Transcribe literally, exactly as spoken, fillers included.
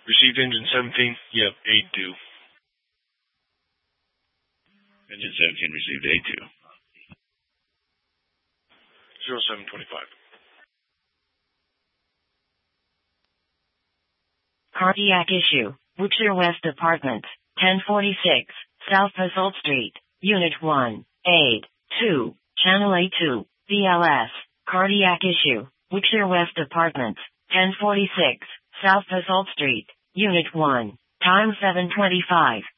Received engine seventeen. Yep, A two. Engine seventeen received A two. zero seven twenty-five. Cardiac issue. Wiltshire West Apartments, ten forty-six, South Basalt Street, Unit one, eight, two, Channel A two, B L S. Cardiac issue. Wiltshire West Apartments, ten forty-six, South Basalt Street, Unit one, time seven twenty-five.